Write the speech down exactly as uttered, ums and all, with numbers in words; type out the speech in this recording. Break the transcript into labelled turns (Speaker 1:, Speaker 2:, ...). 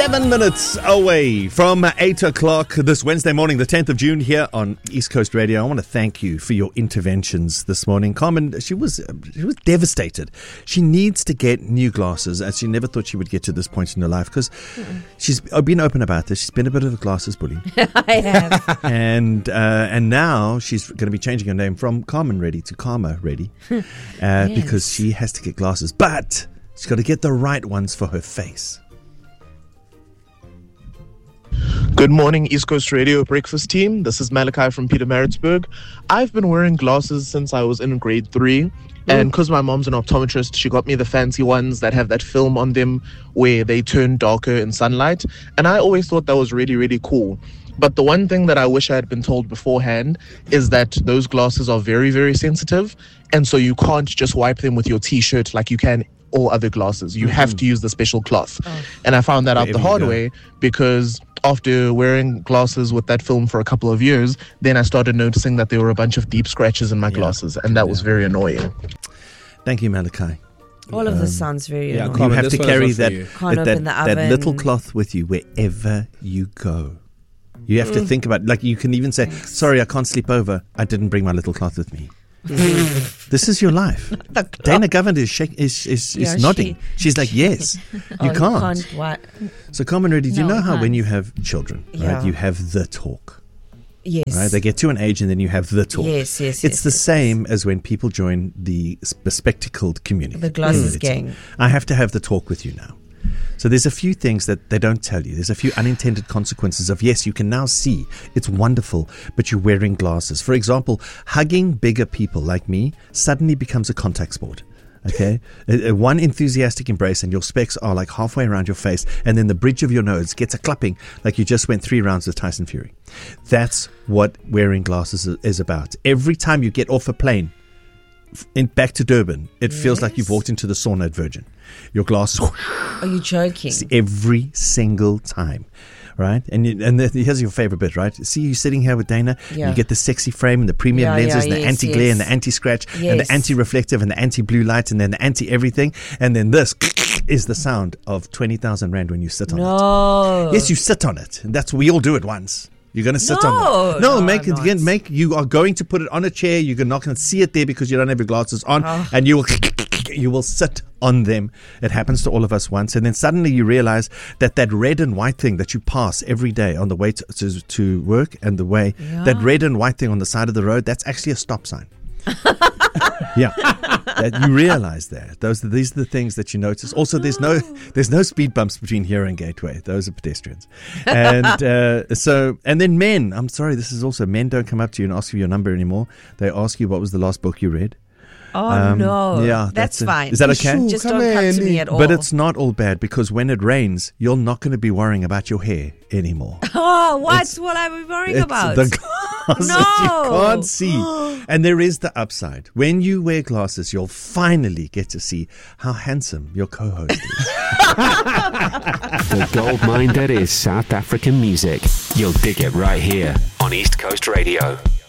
Speaker 1: Seven minutes away from eight o'clock this Wednesday morning, the tenth of June, here on East Coast Radio. I want to thank you for your interventions this morning. Carmen, she was she was devastated. She needs to get new glasses, as she never thought she would get to this point in her life, because mm. she's been open about this. She's been a bit of a glasses bully.
Speaker 2: I have.
Speaker 1: And uh, and now she's going to be changing her name from Carmen Reddy to Karma Reddy uh, yes. because she has to get glasses. But she's got to get the right ones for her face.
Speaker 3: Good morning, East Coast Radio breakfast team. This is Malachi from Pietermaritzburg. I've been wearing glasses since I was in grade three. And because my mom's an optometrist, she got me the fancy ones that have that film on them where they turn darker in sunlight. And I always thought that was really, really cool. But the one thing that I wish I had been told beforehand is that those glasses are very, very sensitive. And so you can't just wipe them with your t-shirt like you can all other glasses. You mm-hmm. have to use the special cloth. Oh. And I found that out the hard way because after wearing glasses with that film for a couple of years, then I started noticing that there were a bunch of deep scratches in my yeah. glasses, and that yeah. was very annoying.
Speaker 1: Thank you, Malachi.
Speaker 2: All of this sounds very
Speaker 1: yeah,
Speaker 2: annoying.
Speaker 1: You have to carry that,
Speaker 2: that,
Speaker 1: that, that little
Speaker 2: oven.
Speaker 1: cloth with you wherever you go. You have mm. to think about, like, you can even say, Thanks. sorry, I can't sleep over. I didn't bring my little cloth with me. This is your life. Dana Governor is shake, is is, is yeah, nodding. She, She's like, yes, you
Speaker 2: oh,
Speaker 1: can't.
Speaker 2: You can't what?
Speaker 1: So, Carmen Reddy, do
Speaker 2: no,
Speaker 1: you know how
Speaker 2: can't.
Speaker 1: when you have children,
Speaker 2: yeah.
Speaker 1: right, you have the talk.
Speaker 2: Yes.
Speaker 1: Right? They get to an age and then you have the talk.
Speaker 2: Yes, yes,
Speaker 1: It's
Speaker 2: yes,
Speaker 1: the
Speaker 2: yes,
Speaker 1: same
Speaker 2: yes.
Speaker 1: as when people join the bespectacled community.
Speaker 2: The glasses gang.
Speaker 1: I have to have the talk with you now. So there's a few things that they don't tell you. There's a few unintended consequences of, yes, you can now see. It's wonderful, but you're wearing glasses. For example, hugging bigger people like me suddenly becomes a contact sport. Okay, one enthusiastic embrace and your specs are like halfway around your face, and then the bridge of your nose gets a clapping like you just went three rounds with Tyson Fury. That's what wearing glasses is about. Every time you get off a plane in back to Durban, it yes. feels like you've walked into the sauna at Virgin. Your glasses.
Speaker 2: Are you joking?
Speaker 1: Every single time. Right, and you, and the, here's your favorite bit, right? See you sitting here with Dana.
Speaker 2: Yeah.
Speaker 1: You get the sexy frame and the premium
Speaker 2: yeah,
Speaker 1: lenses,
Speaker 2: yeah,
Speaker 1: and the
Speaker 2: yes,
Speaker 1: anti-glare
Speaker 2: yes.
Speaker 1: and the anti-scratch
Speaker 2: yes.
Speaker 1: and the anti-reflective and the anti-blue light and then the anti-everything, and then this is the sound of twenty thousand rand when you sit on
Speaker 2: no.
Speaker 1: it. Yes, you sit on it, and that's we all do it once. You're going to sit
Speaker 2: no,
Speaker 1: on it. No,
Speaker 2: no
Speaker 1: make it again. Make you are going to put it on a chair. You're not going to see it there because you don't have your glasses on, oh. and you will you will sit on them. It happens to all of us once, and then suddenly you realize that that red and white thing that you pass every day on the way to to, to work and the way
Speaker 2: yeah.
Speaker 1: that red and white thing on the side of the road, that's actually a stop sign. Yeah, that you realize that those these are the things that you notice. Also, there's no there's no speed bumps between here and Gateway. Those are pedestrians, and uh, so and then men. I'm sorry, this is also men don't come up to you and ask you your number anymore. They ask you what was the last book you read.
Speaker 2: Oh um, no!
Speaker 1: Yeah,
Speaker 2: that's, that's fine.
Speaker 1: Is that okay?
Speaker 2: Sure, Just don't come to me at all.
Speaker 1: But it's not all bad because when it rains, you're not going to be worrying about your hair anymore.
Speaker 2: Oh, what's what I be worrying
Speaker 1: it's
Speaker 2: about?
Speaker 1: The glasses
Speaker 2: no,
Speaker 1: you can't see. And there is the upside. When you wear glasses, you'll finally get to see how handsome your co-host is.
Speaker 4: The gold mine that is South African music. You'll dig it right here on East Coast Radio.